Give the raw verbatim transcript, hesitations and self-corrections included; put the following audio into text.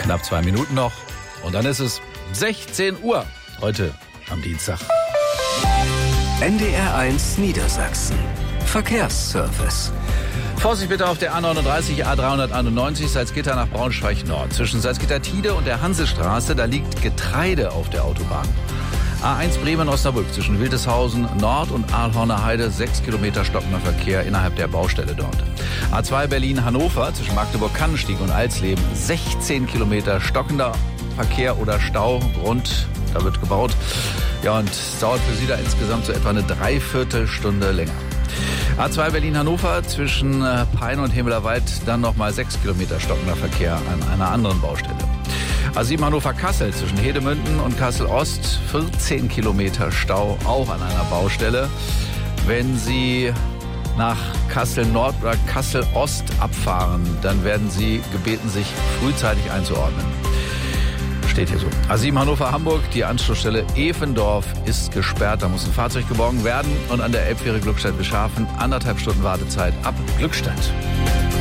Knapp zwei Minuten noch und dann ist es sechzehn Uhr heute am Dienstag. N D R eins Niedersachsen. Verkehrsservice. Vorsicht bitte auf der A neununddreißig, A dreihunderteinundneunzig, Salzgitter nach Braunschweig-Nord. Zwischen Salzgitter-Tide und der Hansestraße, da liegt Getreide auf der Autobahn. A eins Bremen-Osnabrück zwischen Wildeshausen Nord und Ahlhorner Heide, sechs Kilometer stockender Verkehr innerhalb der Baustelle dort. A zwei Berlin-Hannover zwischen Magdeburg-Kannenstieg und Alsleben, sechzehn Kilometer stockender Verkehr oder Stau, Grund, da wird gebaut. Ja, und es dauert für Sie da insgesamt so etwa eine Dreiviertelstunde länger. A zwei Berlin-Hannover zwischen Peine und Himmelerwald, dann nochmal sechs Kilometer stockender Verkehr an einer anderen Baustelle. A sieben Hannover-Kassel zwischen Hedemünden und Kassel-Ost, vierzehn Kilometer Stau, auch an einer Baustelle. Wenn Sie nach Kassel-Nord oder Kassel-Ost abfahren, dann werden Sie gebeten, sich frühzeitig einzuordnen. Steht hier so. A sieben Hannover-Hamburg, die Anschlussstelle Evendorf ist gesperrt. Da muss ein Fahrzeug geborgen werden. Und an der Elbfähre Glückstadt-Beschafen anderthalb Stunden Wartezeit ab Glückstadt.